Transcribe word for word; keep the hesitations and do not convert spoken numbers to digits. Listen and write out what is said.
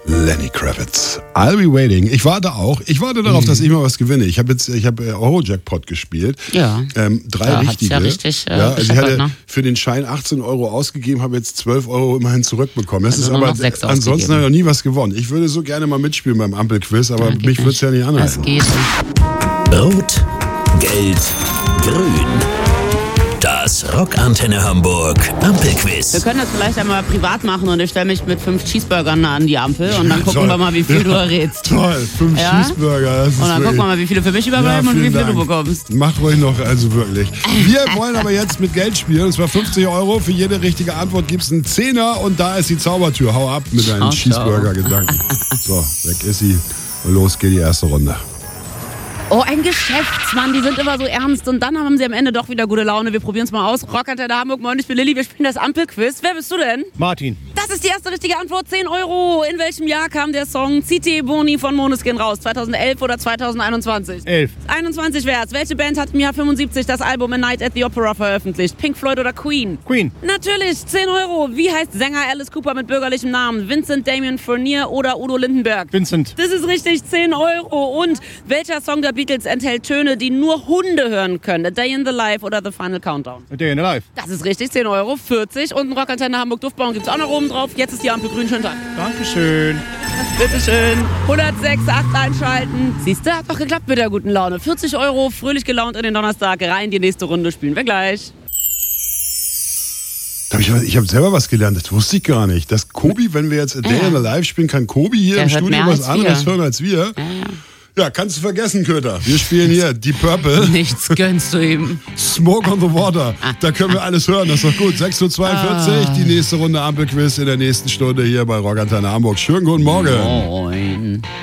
Lenny Kravitz. I'll be waiting. Ich warte auch. Ich warte darauf, mhm. dass ich mal was gewinne. Ich habe jetzt, ich habe Euro-Jackpot gespielt. Ja. Ähm, drei da richtige. Ja, richtig, äh, ja, also ich hatte ne? für den Schein achtzehn Euro ausgegeben, habe jetzt zwölf Euro immerhin zurückbekommen. Das also ist aber ansonsten ausgegeben. habe ich noch nie was gewonnen. Ich würde so gerne mal mitspielen beim Ampelquiz, aber ja, mich würde es ja nicht anhalten. Das geht. Rot, Gelb, Grün. Das Rockantenne Hamburg Ampelquiz. Wir können das vielleicht einmal privat machen und ich stelle mich mit fünf Cheeseburgern an die Ampel und dann gucken wir mal, wie viel ja, du errätst. Toll, fünf ja? Cheeseburger. Das ist und dann wirklich... gucken wir mal, wie viele für mich überbleiben ja, und wie viele Dank. du bekommst. Mach ruhig noch, also wirklich. Wir wollen aber jetzt mit Geld spielen, und zwar fünfzig Euro. Für jede richtige Antwort gibt es einen Zehner und da ist die Zaubertür. Hau ab mit deinen Cheeseburger-Gedanken. So, weg ist sie und los geht die erste Runde. Oh, ein Geschäftsmann, die sind immer so ernst und dann haben sie am Ende doch wieder gute Laune. Wir probieren es mal aus. Rockantenne Hamburg, moin, ich bin Lilly, wir spielen das Ampelquiz. Wer bist du denn? Martin. Das ist die erste richtige Antwort, zehn Euro. In welchem Jahr kam der Song Cite Boni von Måneskin raus? zweitausendelf oder zweitausendeinundzwanzig? elf. einundzwanzig wär's. Welche Band hat im Jahr fünfundsiebzig das Album A Night at the Opera veröffentlicht? Pink Floyd oder Queen? Queen. Natürlich, zehn Euro. Wie heißt Sänger Alice Cooper mit bürgerlichem Namen? Vincent Damien Fournier oder Udo Lindenberg? Vincent. Das ist richtig, zehn Euro. Und welcher Song der Beatles enthält Töne, die nur Hunde hören können? A Day in the Life oder The Final Countdown? A Day in the Life. Das ist richtig, zehn Euro, vierzig. Und ein Rockantenne Hamburg Duftballon gibt's auch noch oben drauf. Jetzt ist die Ampel grün, schönen Tag. Dankeschön. Bitteschön. hundertsechs Komma acht einschalten. Siehst du, hat doch geklappt mit der guten Laune. vierzig Euro, fröhlich gelaunt in den Donnerstag. Rein, die nächste Runde spielen wir gleich. Ich, ich habe selber was gelernt, das wusste ich gar nicht. Dass Kobi, wenn wir jetzt A Day ja. in the Life spielen, kann Kobi hier der im Studio was anderes hören als wir. Ja, ja. Ja, kannst du vergessen, Köter. Wir spielen hier Deep Purple. Nichts gönnst du ihm. Smoke on the Water. Da können wir alles hören, das ist doch gut. sechs Uhr zweiundvierzig, ah. die nächste Runde Ampelquiz in der nächsten Stunde hier bei Rockantenne Hamburg. Schönen guten Morgen. Moin.